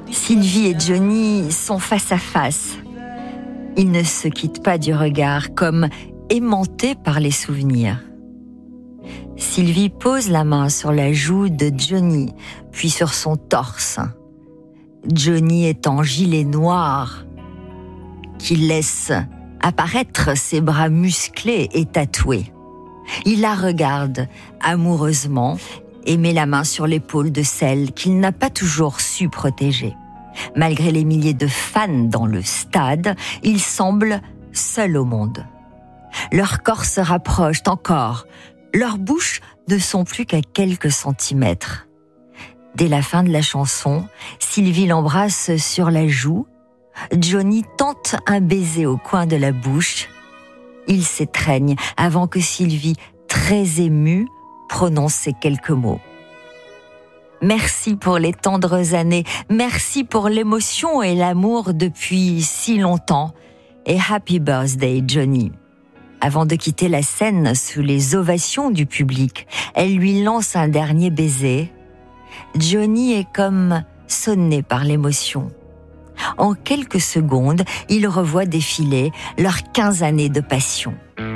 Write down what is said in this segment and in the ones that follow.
Sylvie et Johnny sont face à face. Ils ne se quittent pas du regard, comme aimantés par les souvenirs. Sylvie pose la main sur la joue de Johnny, puis sur son torse. Johnny est en gilet noir, qui laisse apparaître ses bras musclés et tatoués. Il la regarde amoureusement et met la main sur l'épaule de celle qu'il n'a pas toujours su protéger. Malgré les milliers de fans dans le stade, il semble seul au monde. Leurs corps se rapprochent encore. Leurs bouches ne sont plus qu'à quelques centimètres. Dès la fin de la chanson, Sylvie l'embrasse sur la joue. Johnny tente un baiser au coin de la bouche. Ils s'étreignent avant que Sylvie, très émue, prononce ces quelques mots. Merci pour les tendres années, merci pour l'émotion et l'amour depuis si longtemps. Et happy birthday, Johnny. Avant de quitter la scène sous les ovations du public, elle lui lance un dernier baiser. Johnny est comme sonné par l'émotion. En quelques secondes, il revoit défiler leurs 15 années de passion.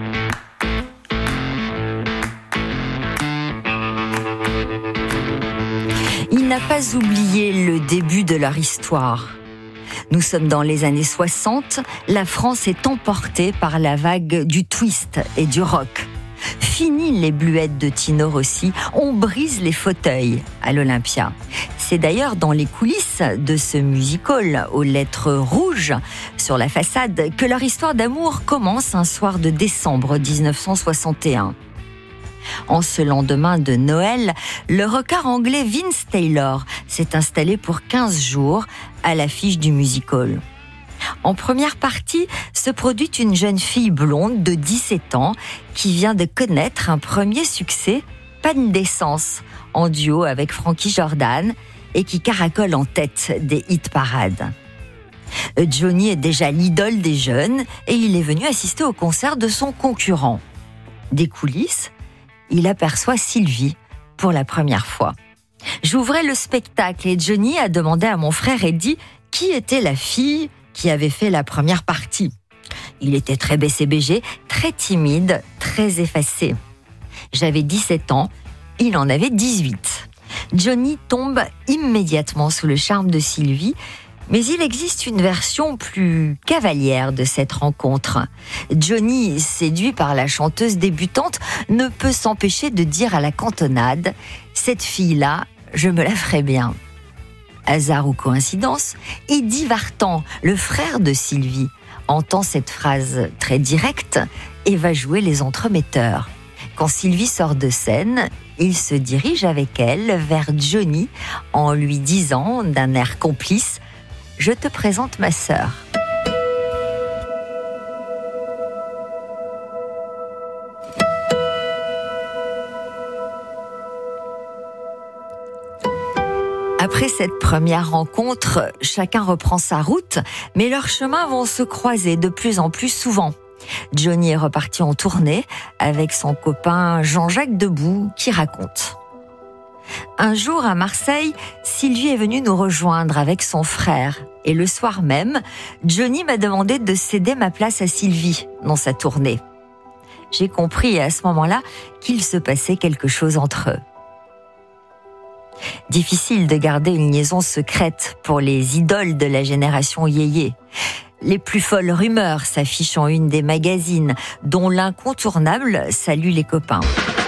Il n'a pas oublié le début de leur histoire. Nous sommes dans les années 60, la France est emportée par la vague du twist et du rock. Fini les bluettes de Tino Rossi, on brise les fauteuils à l'Olympia. C'est d'ailleurs dans les coulisses de ce musical aux lettres rouges sur la façade que leur histoire d'amour commence un soir de décembre 1961. En ce lendemain de Noël, le rockard anglais Vince Taylor s'est installé pour 15 jours à l'affiche du musical. En première partie se produit une jeune fille blonde de 17 ans qui vient de connaître un premier succès, Panne d'essence, en duo avec Frankie Jordan et qui caracole en tête des hit-parades. Johnny est déjà l'idole des jeunes et il est venu assister au concert de son concurrent. Des coulisses, il aperçoit Sylvie pour la première fois. J'ouvrais le spectacle et Johnny a demandé à mon frère Eddie qui était la fille qui avait fait la première partie. Il était très BCBG, très timide, très effacé. J'avais 17 ans, il en avait 18. Johnny tombe immédiatement sous le charme de Sylvie, mais il existe une version plus cavalière de cette rencontre. Johnny, séduit par la chanteuse débutante, ne peut s'empêcher de dire à la cantonade « Cette fille-là, je me la ferais bien ». Hasard ou coïncidence, Eddie Vartan, le frère de Sylvie, entend cette phrase très directe et va jouer les entremetteurs. Quand Sylvie sort de scène, il se dirige avec elle vers Johnny en lui disant d'un air complice « Je te présente ma sœur ». Après cette première rencontre, chacun reprend sa route, mais leurs chemins vont se croiser de plus en plus souvent. Johnny est reparti en tournée avec son copain Jean-Jacques Debout qui raconte. Un jour à Marseille, Sylvie est venue nous rejoindre avec son frère. Et le soir même, Johnny m'a demandé de céder ma place à Sylvie dans sa tournée. J'ai compris à ce moment-là qu'il se passait quelque chose entre eux. Difficile de garder une liaison secrète pour les idoles de la génération yéyé. Les plus folles rumeurs s'affichent en une des magazines, dont l'incontournable Salut les copains.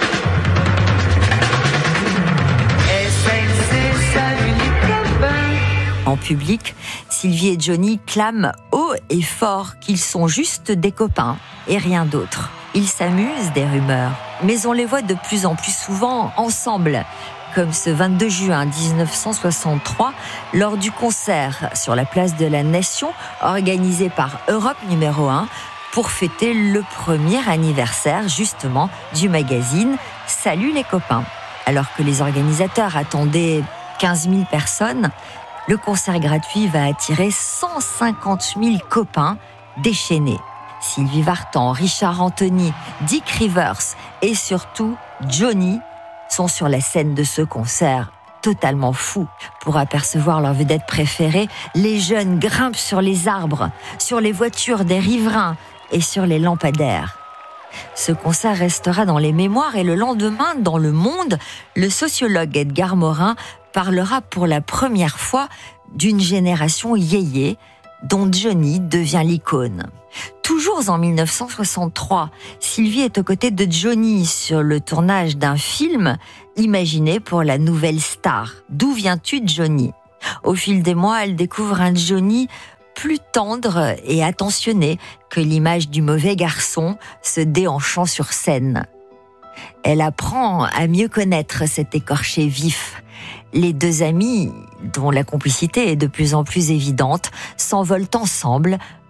En public, Sylvie et Johnny clament haut et fort qu'ils sont juste des copains et rien d'autre. Ils s'amusent des rumeurs, mais on les voit de plus en plus souvent ensemble, comme ce 22 juin 1963, lors du concert sur la place de la Nation, organisé par Europe numéro 1, pour fêter le premier anniversaire, justement, du magazine Salut les copains. Alors que les organisateurs attendaient 15 000 personnes, le concert gratuit va attirer 150 000 copains déchaînés. Sylvie Vartan, Richard Anthony, Dick Rivers et surtout Johnny sont sur la scène de ce concert totalement fous. Pour apercevoir leur vedette préférée, les jeunes grimpent sur les arbres, sur les voitures des riverains et sur les lampadaires. Ce concert restera dans les mémoires et le lendemain, dans Le Monde, le sociologue Edgar Morin parlera pour la première fois d'une génération yéyé dont Johnny devient l'icône. Toujours en 1963, Sylvie est aux côtés de Johnny sur le tournage d'un film imaginé pour la nouvelle star. D'où viens-tu, Johnny ? Au fil des mois, elle découvre un Johnny plus tendre et attentionné que l'image du mauvais garçon se déhanchant sur scène. Elle apprend à mieux connaître cet écorché vif. Les deux amis, dont la complicité est de plus en plus évidente, s'envolent ensemble